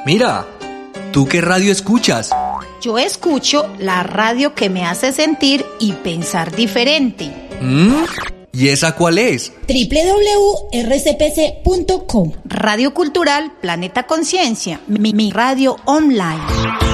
Mira, ¿tú qué radio escuchas? Yo escucho la radio que me hace sentir y pensar diferente. ¿Y esa cuál es? www.rcpc.com. Radio Cultural Planeta Conciencia, mi radio online.